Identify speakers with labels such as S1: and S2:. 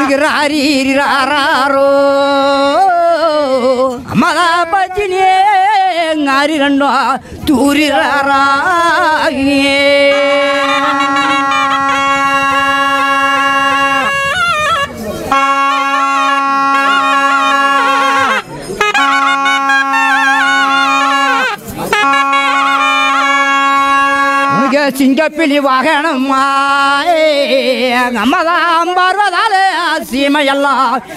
S1: ಗಿರಾರೋ ಅಮ್ಮದ ಬಜ್ಜಿನೇ ಗಾರಿ ರಂಡು ತೂರಿರಾಗಿಯೇ சிங்கப்பிலி வாகனம்மா அம்மதாம் பார்வதாலே சீமையெல்லாம்